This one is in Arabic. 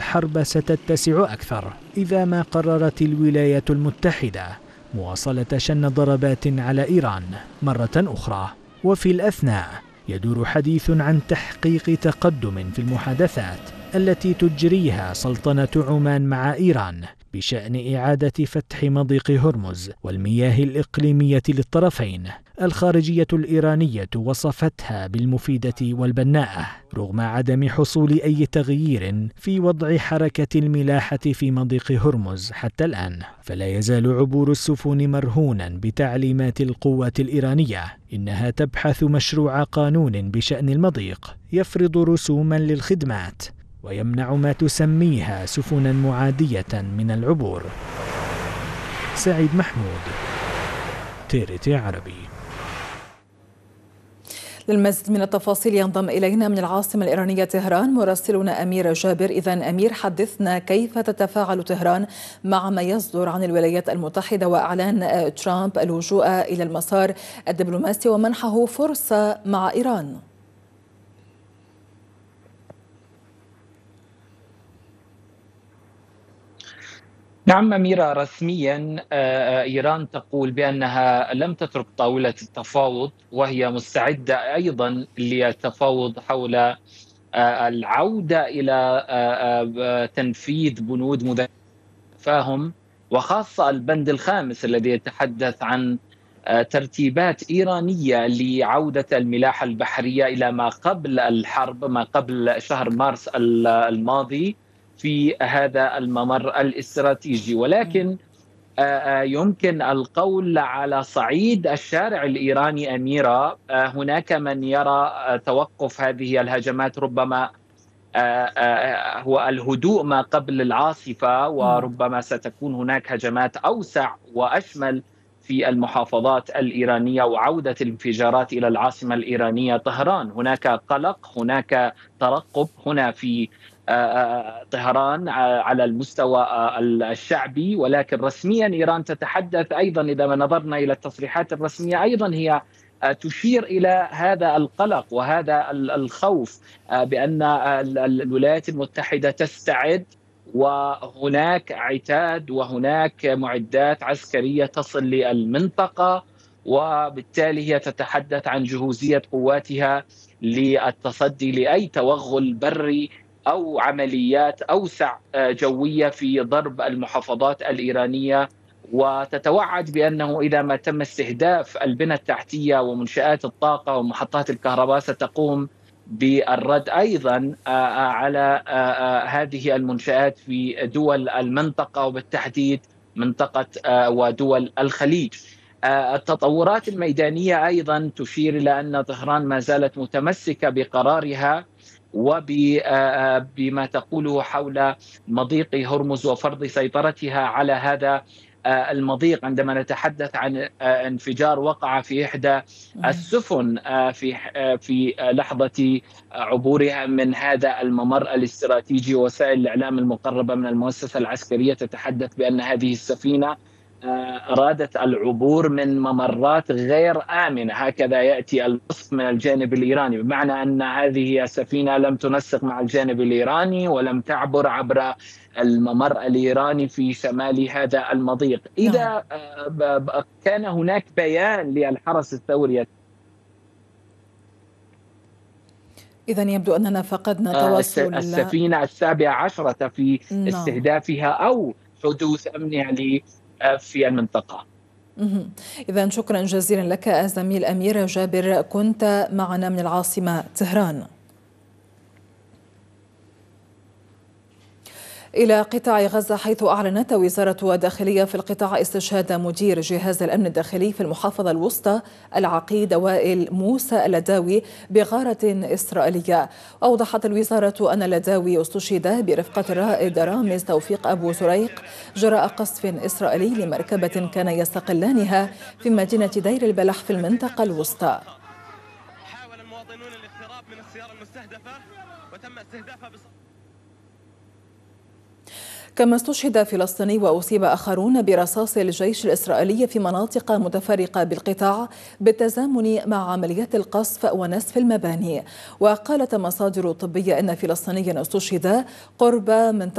الحرب ستتسع أكثر إذا ما قررت الولايات المتحدة مواصلة شن ضربات على إيران مرة أخرى. وفي الأثناء يدور حديث عن تحقيق تقدم في المحادثات التي تجريها سلطنة عمان مع إيران بشأن إعادة فتح مضيق هرمز والمياه الإقليمية للطرفين. الخارجية الإيرانية وصفتها بالمفيدة والبناءة رغم عدم حصول أي تغيير في وضع حركة الملاحة في مضيق هرمز حتى الآن. فلا يزال عبور السفن مرهونا بتعليمات القوات الإيرانية. إنها تبحث مشروع قانون بشأن المضيق يفرض رسوما للخدمات ويمنع ما تسميها سفنا معادية من العبور. سعيد محمود، TRT عربي. للمزيد من التفاصيل ينضم إلينا من العاصمة الإيرانية طهران مراسلنا أمير جابر. إذن أمير، حدثنا كيف تتفاعل طهران مع ما يصدر عن الولايات المتحدة وإعلان ترامب اللجوء إلى المسار الدبلوماسي ومنحه فرصة مع إيران؟ نعم أميرة، رسميا إيران تقول بأنها لم تترك طاولة التفاوض، وهي مستعدة أيضا للتفاوض حول العودة إلى تنفيذ بنود تفاهم، وخاصة البند الخامس الذي يتحدث عن ترتيبات إيرانية لعودة الملاحة البحرية إلى ما قبل الحرب، ما قبل شهر مارس الماضي في هذا الممر الاستراتيجي. ولكن يمكن القول على صعيد الشارع الإيراني أميرة، هناك من يرى توقف هذه الهجمات ربما هو الهدوء ما قبل العاصفة، وربما ستكون هناك هجمات أوسع وأشمل في المحافظات الإيرانية وعودة الانفجارات إلى العاصمة الإيرانية طهران. هناك قلق، هناك ترقب هنا في طهران على المستوى الشعبي، ولكن رسميا إيران تتحدث أيضا، إذا ما نظرنا إلى التصريحات الرسمية أيضا، هي تشير إلى هذا القلق وهذا الخوف بأن الولايات المتحدة تستعد، وهناك عتاد وهناك معدات عسكرية تصل للمنطقة، وبالتالي هي تتحدث عن جهوزية قواتها للتصدي لأي توغل بري أو عمليات أوسع جوية في ضرب المحافظات الإيرانية. وتتوعد بأنه إذا ما تم استهداف البنى التحتية ومنشآت الطاقة ومحطات الكهرباء ستقوم بالرد أيضا على هذه المنشآت في دول المنطقة، وبالتحديد منطقة ودول الخليج. التطورات الميدانية أيضا تشير إلى أن طهران ما زالت متمسكة بقرارها وبما تقوله حول مضيق هرمز وفرض سيطرتها على هذا المضيق. عندما نتحدث عن انفجار وقع في إحدى السفن في لحظة عبورها من هذا الممر الاستراتيجي، وسائل الإعلام المقربة من المؤسسة العسكرية تتحدث بأن هذه السفينة أرادت العبور من ممرات غير آمنة، هكذا يأتي الوصف من الجانب الإيراني، بمعنى أن هذه السفينة لم تنسق مع الجانب الإيراني ولم تعبر عبر الممر الإيراني في شمال هذا المضيق. إذا كان هناك بيان للحرس الثوري، إذن يبدو أننا فقدنا تواصل السفينة 17 في استهدافها أو حدوث أمنها في المنطقة. إذن شكرا جزيلا لك الزميل أمير جابر، كنت معنا من العاصمة طهران. إلى قطاع غزة، حيث أعلنت وزارة الداخلية في القطاع استشهاد مدير جهاز الأمن الداخلي في المحافظة الوسطى العقيد وائل موسى اللداوي بغارة إسرائيلية. أوضحت الوزارة أن اللداوي استشهد برفقة الرائد رامز توفيق أبو زريق جراء قصف إسرائيلي لمركبة كان يستقلانها في مدينة دير البلح في المنطقة الوسطى. حاول المواطنون الاقتراب من السيارة المستهدفة وتم استهدافها كما استشهد فلسطيني وأصيب آخرون برصاص الجيش الإسرائيلي في مناطق متفرقة بالقطاع بالتزامن مع عمليات القصف ونسف المباني. وقالت مصادر طبية أن فلسطينيا استشهد قرب منطقة